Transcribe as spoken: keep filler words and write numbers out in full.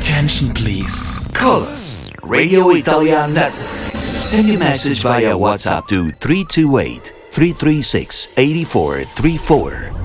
Attention please. Call us, Radio Italian Network. Send your message via WhatsApp to three two eight, three three six, eight four three four